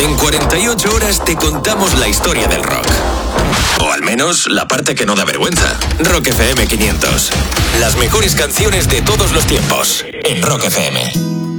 En 48 horas te contamos la historia del rock. O al menos la parte que no da vergüenza. Rock FM 500. Las mejores canciones de todos los tiempos. En Rock FM.